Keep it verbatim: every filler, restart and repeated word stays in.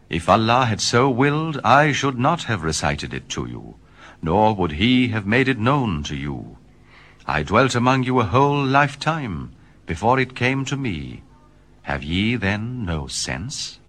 If Allah had so willed, I should not have recited it to you, nor would He have made it known to you. I dwelt among you a whole lifetime before it came to me. Have ye then no sense?